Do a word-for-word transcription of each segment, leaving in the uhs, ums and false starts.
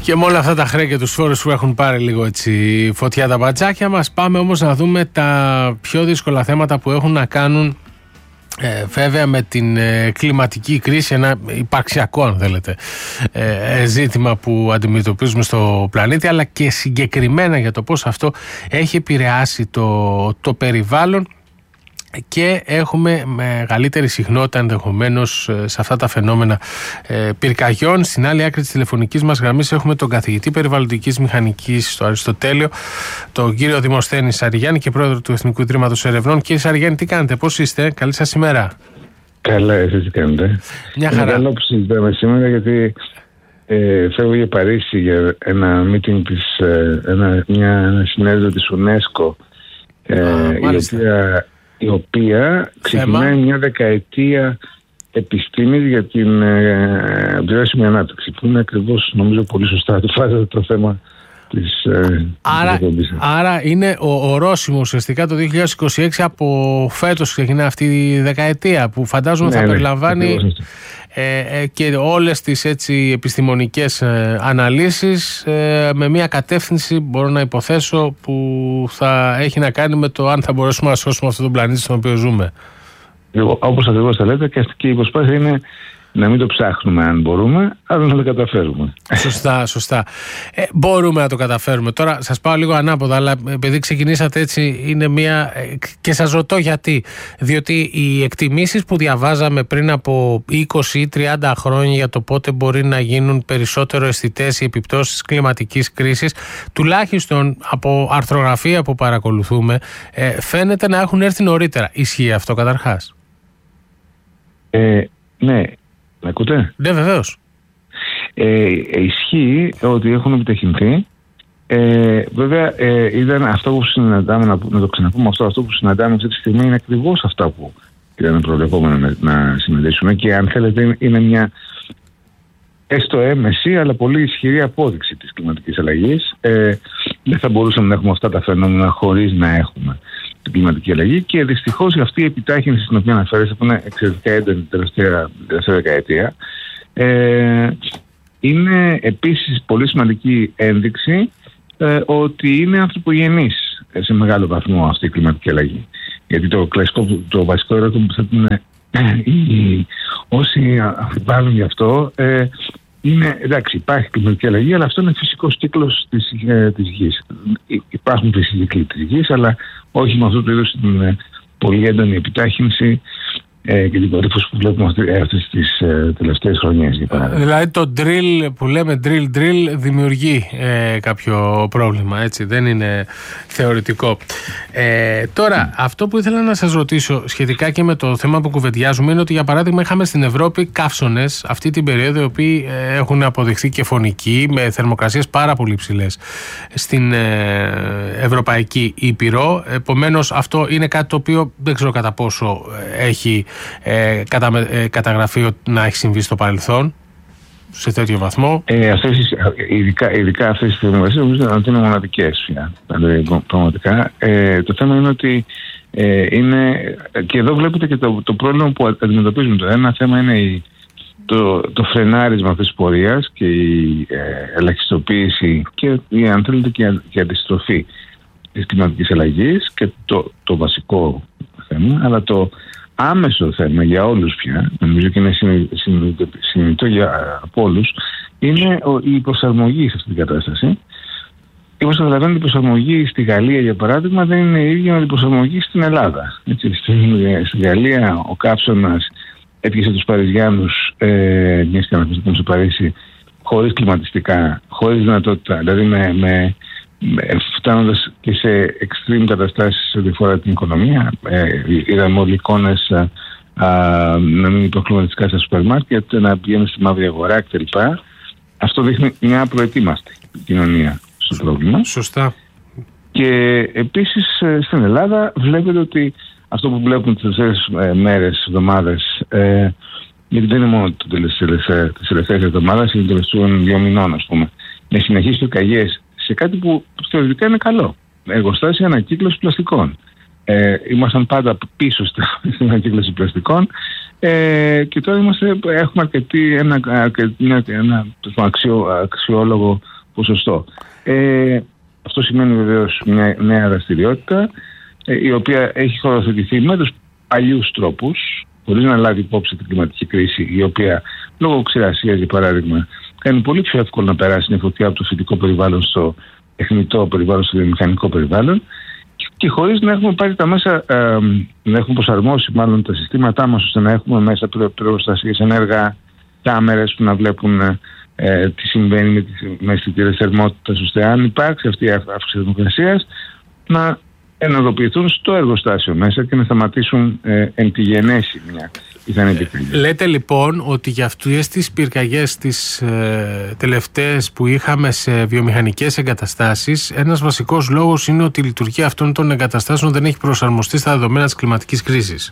Και με όλα αυτά τα χρέη και τους φόρους που έχουν πάρει λίγο έτσι φωτιά τα μπατζάκια μας, πάμε όμως να δούμε τα πιο δύσκολα θέματα που έχουν να κάνουν ε, βέβαια με την ε, κλιματική κρίση, ένα υπαρξιακό αν θέλετε ε, ζήτημα που αντιμετωπίζουμε στο πλανήτη, αλλά και συγκεκριμένα για το πώς αυτό έχει επηρεάσει το, το περιβάλλον και έχουμε μεγαλύτερη συχνότητα ενδεχομένως σε αυτά τα φαινόμενα ε, πυρκαγιών. Στην άλλη άκρη της τηλεφωνικής μας γραμμής έχουμε τον καθηγητή περιβαλλοντικής μηχανικής στο Αριστοτέλειο, τον κύριο Δημοσθένη Σαριγιάννη και πρόεδρο του Εθνικού Ιδρύματος Ερευνών. Κύριε Σαριγιάννη, τι κάνετε, πώς είστε, καλή σας ημέρα. Καλά, εσείς τι κάνετε? Μια χαρά. Είναι καλό που συζητάμε σήμερα, γιατί ε, φεύγω για Παρίσι για ένα meeting της, ε, ένα, μια, ένα συνέδριο της UNESCO, ε, Α, η οποία... η οποία ξεκινάει μια δεκαετία επιστήμης για την ε, βιώσιμη ανάπτυξη, που είναι ακριβώς, νομίζω, πολύ σωστά το φάζεται το θέμα της ε, άρα, άρα είναι ο ορόσημο ουσιαστικά το δύο χιλιάδες είκοσι έξι, από φέτος ξεκινά αυτή η δεκαετία, που φαντάζομαι ναι, θα ναι, περιλαμβάνει ε, ε, και όλες τις έτσι επιστημονικές ε, αναλύσεις ε, με μια κατεύθυνση, μπορώ να υποθέσω, που θα έχει να κάνει με το αν θα μπορέσουμε να σώσουμε αυτόν τον πλανήτη στον οποίο ζούμε. Όπως ακριβώς τα λέτε, και η προσπάθεια είναι να μην το ψάχνουμε αν μπορούμε, αλλά να το καταφέρουμε. Σωστά, σωστά. Ε, μπορούμε να το καταφέρουμε. Τώρα σας πάω λίγο ανάποδα, αλλά επειδή ξεκινήσατε έτσι, είναι μία. Και σας ρωτώ γιατί. Διότι οι εκτιμήσεις που διαβάζαμε πριν από είκοσι ή τριάντα χρόνια για το πότε μπορεί να γίνουν περισσότερο αισθητές οι επιπτώσεις της κλιματικής κρίσης, τουλάχιστον από αρθρογραφία που παρακολουθούμε, ε, φαίνεται να έχουν έρθει νωρίτερα. Ισχύει αυτό καταρχάς? Ε, ναι. Με ακούτε? Ναι, βεβαίως. Ε, ισχύει ότι έχουν επιταχυνθεί. Ε, βέβαια, ε, ήταν αυτό που συναντάμε, να, να το ξαναπούμε αυτό, αυτό που συναντάμε αυτή τη στιγμή είναι ακριβώς αυτά που ήταν προβλεπόμενο να, να συναντήσουμε, και αν θέλετε είναι μια έστω έμεση αλλά πολύ ισχυρή απόδειξη της κλιματικής αλλαγής. Ε, δεν θα μπορούσαμε να έχουμε αυτά τα φαινόμενα χωρίς να έχουμε την κλιματική αλλαγή, και δυστυχώς αυτή η επιτάχυνση στην οποία αναφέρεστε, που είναι εξαιρετικά έντονη την τελευταία, τελευταία δεκαετία, ε, είναι επίσης πολύ σημαντική ένδειξη ε, ότι είναι ανθρωπογενής σε μεγάλο βαθμό αυτή η κλιματική αλλαγή. Γιατί το κλασικό, το βασικό ερώτημα που θα είναι ε, όσοι αμφιβάλλουν γι' αυτό, ε, είναι, εντάξει, υπάρχει κλιματική αλλαγή, αλλά αυτό είναι φυσικός κύκλος της, ε, της γης. Υπάρχουν φυσικοί κύκλοι της γης, αλλά όχι με αυτό το είδος την ε, πολύ έντονη επιτάχυνση ε, και την κορύφωση που βλέπουμε αυτές τις ε, τελευταίες χρονιές. Δηλαδή το drill που λέμε drill drill δημιουργεί ε, κάποιο πρόβλημα, έτσι, δεν είναι θεωρητικό. Ε, τώρα, αυτό που ήθελα να σας ρωτήσω σχετικά και με το θέμα που κουβεντιάζουμε είναι ότι, για παράδειγμα, είχαμε στην Ευρώπη καύσωνες αυτή την περίοδο, οι οποίοι ε, έχουν αποδειχθεί και φωνικοί, με θερμοκρασίες πάρα πολύ ψηλές στην ε, Ευρωπαϊκή Ήπειρο. Επομένως, αυτό είναι κάτι το οποίο δεν ξέρω κατά πόσο έχει ε, κατα, ε, καταγραφεί να έχει συμβεί στο παρελθόν σε τέτοιο βαθμό. Ε, αυτές, ειδικά, ειδικά αυτές τις θερμοκρασίες νομίζω ότι είναι μοναδικές. Δηλαδή, πραγματικά. Ε, το θέμα είναι ότι ε, είναι, και εδώ βλέπετε και το, το πρόβλημα που αντιμετωπίζουμε. Το ένα θέμα είναι η, το, το φρενάρισμα αυτής της πορείας και η ε, ελαχιστοποίηση και η, αν θέλετε, και η, και η αντιστροφή της κλιματικής αλλαγής, και το, το βασικό θέμα, αλλά το άμεσο θέμα για όλους πια, νομίζω και είναι συνειδητό για από όλους, είναι η προσαρμογή σε αυτή την κατάσταση. Όπως καταλαβαίνετε, η προσαρμογή στη Γαλλία, για παράδειγμα, δεν είναι η ίδια με την προσαρμογή στην Ελλάδα. Έτσι, στη Γαλλία ο καύσωνας έπιασε τους Παριζιάνους, ε, μιας και αναφερθήκαμε στο Παρίσι, χωρίς κλιματιστικά, χωρίς δυνατότητα, δηλαδή με, με, με, φτάνοντας και σε extreme καταστάσεις σε ό,τι αφορά την οικονομία. Ε, είδαμε όλοι εικόνες α, α, να μην υπάρχουν κλιματιστικά στα σούπερ μάρκετ, να πηγαίνουν στη μαύρη αγορά κτλ. Αυτό δείχνει μια προετοίμαστη κοινωνία στο πρόβλημα. Σωστά. Και επίσης στην Ελλάδα βλέπετε ότι αυτό που βλέπουμε τις τελευταίες μέρες, εβδομάδες, ε, γιατί δεν είναι μόνο τις τελευταίες εβδομάδες, είναι τις τελευταίες δύο μηνών, ας πούμε, με συνεχείς πυρκαγιές σε κάτι που θεωρητικά είναι καλό. Εργοστάσια ανακύκλωση πλαστικών. Ε, ήμασταν πάντα πίσω στην ανακύκλωση πλαστικών. Ε, και τώρα είμαστε, έχουμε αρκετή, ένα, αρκετή, ένα αξιό, αξιόλογο ποσοστό. Ε, αυτό σημαίνει βεβαίως μια νέα δραστηριότητα, ε, η οποία έχει χωροθετηθεί με τους παλιούς τρόπους, χωρίς να λάβει υπόψη την κλιματική κρίση, η οποία λόγω ξηρασίας, για παράδειγμα, κάνει πολύ πιο εύκολο να περάσει μια φωτιά από το φυτικό περιβάλλον στο τεχνητό περιβάλλον, στο βιομηχανικό περιβάλλον, και χωρίς να έχουμε πάρει τα μέσα, ε, να έχουμε προσαρμόσει μάλλον τα συστήματά μας, ώστε να έχουμε μέσα προστασίες ενέργεια, κάμερες που να βλέπουν ε, τι συμβαίνει με τις με αισθητήρες θερμότητας, ώστε αν υπάρξει αυτή η αύξηση θερμοκρασίας να ενεργοποιηθούν στο εργοστάσιο μέσα και να σταματήσουν ε, εν τη γενέση μια πιθανή πυρκαγιά. Λέτε λοιπόν ότι για αυτές τις πυρκαγιές τις ε, τελευταίες που είχαμε σε βιομηχανικές εγκαταστάσεις, ένας βασικός λόγος είναι ότι η λειτουργία αυτών των εγκαταστάσεων δεν έχει προσαρμοστεί στα δεδομένα της κλιματικής κρίσης.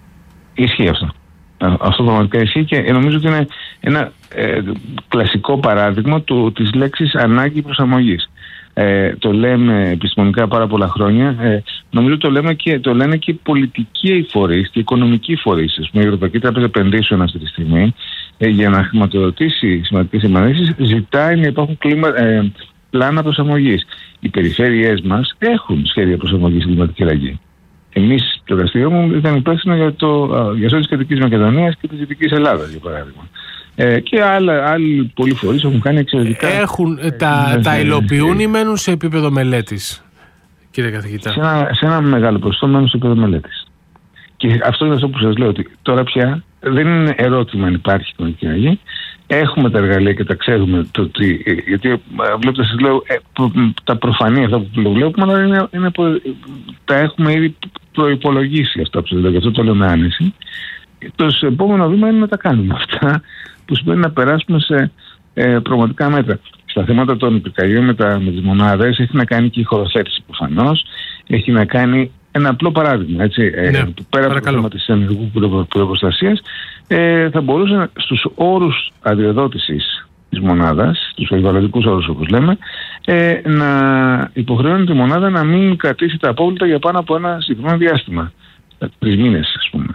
Ισχύει αυτό. Αυτό πραγματικά ισχύει και νομίζω ότι είναι ένα ε, κλασικό παράδειγμα του, της λέξης ανάγκη προσαρμογής. Ε, το λέμε επιστημονικά πάρα πολλά χρόνια. Ε, νομίζω το, λέμε και, το λένε και οι πολιτικοί φορείς και οι οικονομικοί φορείς. Η Ευρωπαϊκή Τράπεζα Επενδύσεων αυτή τη στιγμή, ε, για να χρηματοδοτήσει σημαντικές επενδύσεις, ζητάει να υπάρχουν κλίμα, ε, πλάνα προσαρμογής. Οι περιφέρειές μας έχουν σχέδια προσαρμογής στην κλιματική αλλαγή. Εμείς, το εργαστήριο μου ήταν υπεύθυνο για το για αυτό της Κεντρικής Μακεδονίας και της Δυτικής Ελλάδας, για παράδειγμα. Ε, και άλλα, άλλοι πολλοί φορείς έχουν κάνει εξαιρετικά. Έχουν, ε, τα, ε, τα υλοποιούν ή μένουν σε επίπεδο μελέτης, κύριε καθηγητά? Σε ένα, σε ένα μεγάλο ποσοστό μένουν σε επίπεδο μελέτης. Και αυτό είναι αυτό που σας λέω, ότι τώρα πια δεν είναι ερώτημα αν υπάρχει κλιματική αλλαγή. Έχουμε τα εργαλεία και τα ξέρουμε. Το ότι, γιατί βλέπετε, σας λέω, ε, προ, τα προφανή αυτά που το βλέπουμε, αλλά είναι, είναι, τα έχουμε ήδη προϋπολογίσει αυτά που σας λέω. Γι' αυτό το λέω με άνεση. Το επόμενο βήμα είναι να τα κάνουμε αυτά, που σημαίνει να περάσουμε σε ε, πραγματικά μέτρα. Στα θέματα των πυρκαγιών με, με τις μονάδες έχει να κάνει και η χωροθέτηση προφανώς. Έχει να κάνει ένα απλό παράδειγμα. Έτσι, ναι, ε, πέρα από το θέμα της ενεργού προστασίας, ε, θα μπορούσε στους όρους αδειοδότησης της μονάδας, τους περιβαλλοντικούς όρους όπως λέμε, ε, να υποχρεώνει τη μονάδα να μην κρατήσει τα απόβλητα για πάνω από ένα συγκεκριμένο διάστημα. Τρεις μήνες, ας πούμε.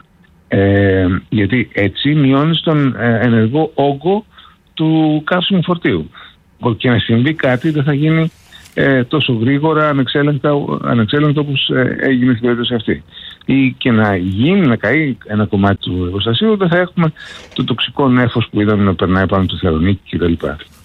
Ε, γιατί έτσι μειώνεις τον ε, ενεργό όγκο του καύσιμου φορτίου. Και να συμβεί κάτι δεν θα γίνει ε, τόσο γρήγορα ανεξέλεγκτα όπως ε, έγινε στην περίπτωση αυτή. Ή και να γίνει, να καεί ένα κομμάτι του εργοστασίου, δεν θα έχουμε το τοξικό νέφος που είδαμε να περνάει πάνω του Θεσσαλονίκη κτλ.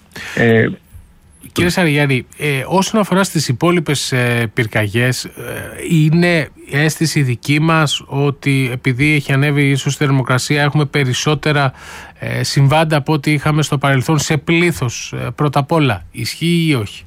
Ε, Κύριε Σαριγιάννη, ε, όσον αφορά στις υπόλοιπες ε, πυρκαγιές, ε, είναι αίσθηση δική μας ότι επειδή έχει ανέβει ίσως η θερμοκρασία έχουμε περισσότερα ε, συμβάντα από ό,τι είχαμε στο παρελθόν σε πλήθος, ε, πρώτα απ' όλα? Ισχύει ή όχι?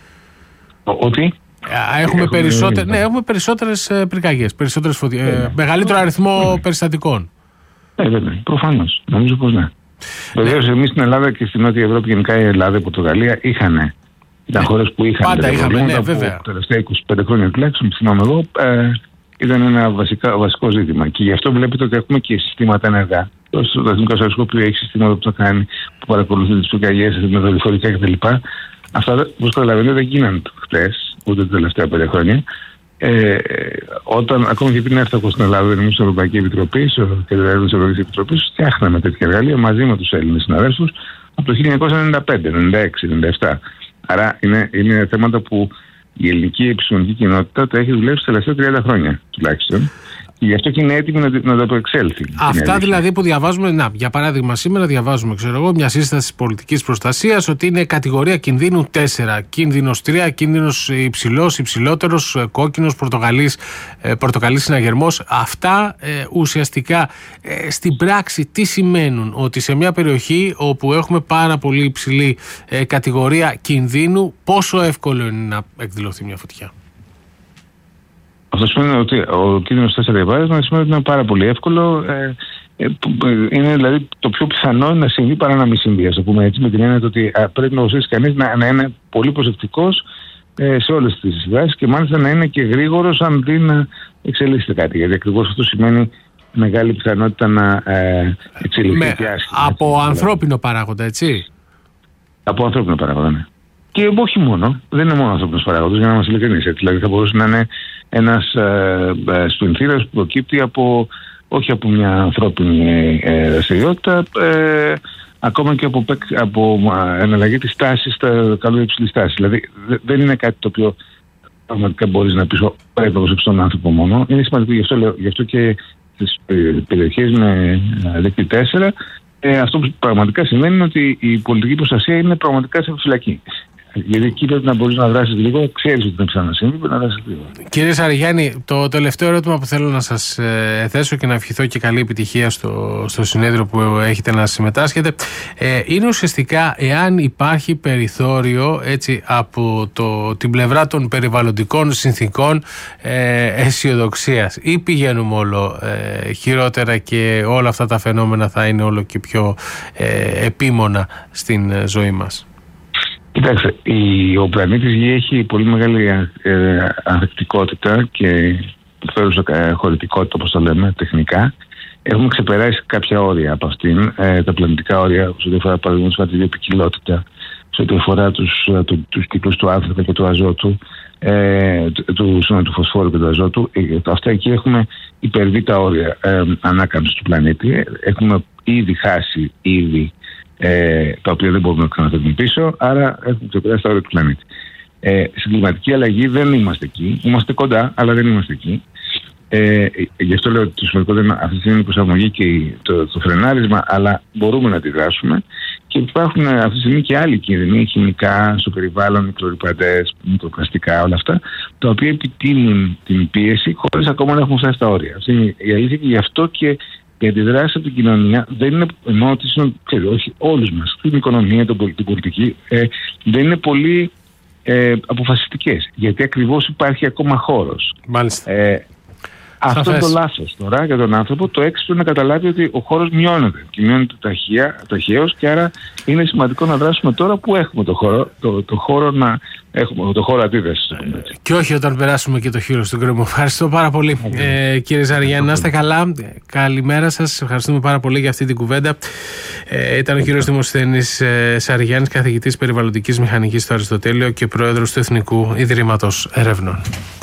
Ότι? Ε, έχουμε, περισσότε, ναι, έχουμε περισσότερες ε, πυρκαγιές, περισσότερες φωτιές, ε, μεγαλύτερο αριθμό περιστατικών. Ναι, βέβαια, προφανώς. Νομίζω πως ναι. Βεβαίως, εμείς στην Ελλάδα και στην Νότια Ευρώπη, γενικά η Ελλάδα, η Πορτογαλία, είχαν. Ήταν χώρες που είχαν. Πάντα είχαμε, ναι, βέβαια. Τα τελευταία είκοσι πέντε χρόνια τουλάχιστον, θυμάμαι εγώ, ε, ήταν ένα βασικά, βασικό ζήτημα. Και γι' αυτό βλέπετε ότι έχουμε και συστήματα ενεργά. Το Εθνικό Αεροσκόπιο έχει συστήματα που το κάνει, που παρακολουθεί τις πυρκαγιές με δορυφορικά κτλ. Αυτά, όπως καταλαβαίνετε, δεν γίνανε χτες, ούτε τα τελευταία πέντε χρόνια. Ε, όταν, ακόμη και πριν έρθω εγώ στην Ελλάδα, δεν ήμουν στην Ευρωπαϊκή Επιτροπή, στο Κέντρο Έρευνας της Ευρωπαϊκής Επιτροπής, φτιάχναμε τέτοια εργαλεία μαζί με τους Έλληνες συναδέλφους από το χίλια εννιακόσια ενενήντα πέντε, ενενήντα έξι, ενενήντα επτά. Άρα είναι, είναι θέματα που η ελληνική επιστημονική κοινότητα τα έχει δουλέψει τα τελευταία τριάντα χρόνια τουλάχιστον. Και γι' αυτό και είναι έτοιμη να, να το αποεξέλθει. Αυτά δηλαδή που διαβάζουμε, να, για παράδειγμα, σήμερα διαβάζουμε, ξέρω εγώ, μια σύσταση πολιτικής προστασίας ότι είναι κατηγορία κινδύνου τέσσερα. Κίνδυνος τρία, κίνδυνος υψηλός, υψηλότερος, κόκκινος, πορτοκαλής, ε, πορτοκαλής συναγερμός. Αυτά ε, ουσιαστικά ε, στην πράξη τι σημαίνουν? Ότι σε μια περιοχή όπου έχουμε πάρα πολύ υψηλή ε, κατηγορία κινδύνου, πόσο εύκολο είναι να εκδηλωθεί μια φωτιά? Αυτό σημαίνει ότι ο κίνδυνος τέσσερα για παράδειγμα σημαίνει ότι είναι πάρα πολύ εύκολο. Ε, ε, είναι δηλαδή το πιο πιθανό να συμβεί παρά να μην συμβεί. Ας το πούμε έτσι, με την έννοια ότι α, πρέπει να ουσιαστεί κανείς να, να είναι πολύ προσεκτικός ε, σε όλες τις συμβάσεις και μάλιστα να είναι και γρήγορος αν δει να εξελίσσεται κάτι. Γιατί ακριβώς αυτό σημαίνει μεγάλη πιθανότητα να ε, εξελιχθεί. Από έτσι, ανθρώπινο παράγοντα, έτσι. Από ανθρώπινο παράγοντα, ναι. Και όχι μόνο, δεν είναι μόνο ανθρώπινος παράγοντας, για να είμαστε ειλικρινείς. Δηλαδή θα μπορούσε να είναι ένας ε, ε, σπινθήρας που προκύπτει από όχι από μια ανθρώπινη δραστηριότητα, ε, ακόμα και από, από εναλλαγή της τάσης στα καλή υψηλής τάσης. Δηλαδή δεν είναι κάτι το οποίο πραγματικά μπορείς να πεις πρέπει να προσέξεις τον άνθρωπο μόνο. Είναι σημαντικό, γι' αυτό, λέω, γι' αυτό και στις περιοχές με δίκτυο τέσσερα, ε, αυτό που πραγματικά σημαίνει είναι ότι η πολιτική προστασία είναι πραγματικά σε φυλακή. Γιατί εκεί πρέπει να μπορείς να δράσεις λίγο, ξέρεις ότι είναι ξανασύμβη, πρέπει να δράσεις λίγο. Κύριε Σαριγιάννη, το τελευταίο ερώτημα που θέλω να σας ε, θέσω και να ευχηθώ και καλή επιτυχία στο, στο συνέδριο που έχετε να συμμετάσχετε, ε, είναι ουσιαστικά εάν υπάρχει περιθώριο έτσι, από το, την πλευρά των περιβαλλοντικών συνθήκων ε, αισιοδοξίας, ή πηγαίνουμε όλο ε, χειρότερα και όλα αυτά τα φαινόμενα θα είναι όλο και πιο ε, επίμονα στην ε, ζωή μας. Κοιτάξτε, η, ο πλανήτης Γη έχει πολύ μεγάλη ε, ανθεκτικότητα και φέρουσα ε, χωρητικότητα, όπως το λέμε τεχνικά. Έχουμε ξεπεράσει κάποια όρια από αυτήν, ε, τα πλανητικά όρια, σε ό,τι αφορά παραδείγματος τη βιοποικιλότητα, σε ό,τι αφορά τους, του, τους κύκλους του άνθρακα και του αζότου, ε, του, του, του φωσφόρου και του αζότου. Ε, αυτά εκεί έχουμε υπερβεί τα όρια ε, ανάκαμψης του πλανήτη. Έχουμε ήδη χάσει ήδη Ε, τα οποία δεν μπορούμε να ξαναφέρουμε πίσω, άρα έχουμε ξεπεράσει τα όρια του πλανήτη. Ε, στην κλιματική αλλαγή δεν είμαστε εκεί. Είμαστε κοντά, αλλά δεν είμαστε εκεί. Ε, γι' αυτό λέω ότι το σημαντικό δεν είναι αυτή τη στιγμή η προσαρμογή και το, το φρενάρισμα, αλλά μπορούμε να αντιδράσουμε. Και υπάρχουν αυτή τη στιγμή και άλλοι κίνδυνοι, χημικά, στο περιβάλλον, μικρορυπαντές, μικροπλαστικά, όλα αυτά, τα οποία επιτείνουν την πίεση χωρίς ακόμα να έχουν φτάσει στα όρια. Αυτή είναι η αλήθεια και γι' αυτό και οι αντιδράσεις από την κοινωνία δεν είναι, ενώ ότι ξέρω, όχι όλους μας, την οικονομία, την πολιτική, ε, δεν είναι πολύ ε, αποφασιστικές. Γιατί ακριβώς υπάρχει ακόμα χώρος. Μάλιστα. Ε, αυτό είναι το λάθος τώρα για τον άνθρωπο. Το έξυπνο να καταλάβει ότι ο χώρος μειώνεται και μειώνεται ταχαίως, και άρα είναι σημαντικό να δράσουμε τώρα που έχουμε το χώρο, το, το χώρο να έχουμε το χώρο αντίδρασης. Και όχι όταν περάσουμε και το χείλο στον κρέμο. Ευχαριστώ πάρα πολύ, ε, κύριε Σαριγιάννη. Να είστε καλά. Καλημέρα σας. Ευχαριστούμε πάρα πολύ για αυτή την κουβέντα. Ε, ήταν ο κύριος Δημοσθένης ε, Σαριγιάννης, καθηγητής περιβαλλοντικής μηχανικής στο Αριστοτέλειο και πρόεδρος του Εθνικού Ιδρύματος Ερευνών.